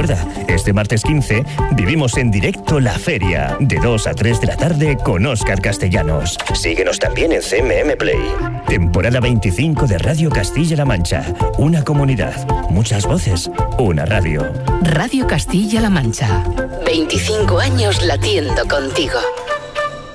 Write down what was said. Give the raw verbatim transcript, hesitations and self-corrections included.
recuerda, este martes quince vivimos en directo la feria, de dos a tres de la tarde con Óscar Castellanos. Síguenos también en C M M Play. Temporada veinticinco de Radio Castilla-La Mancha. Una comunidad, muchas voces, una radio. Radio Castilla-La Mancha. veinticinco años latiendo contigo.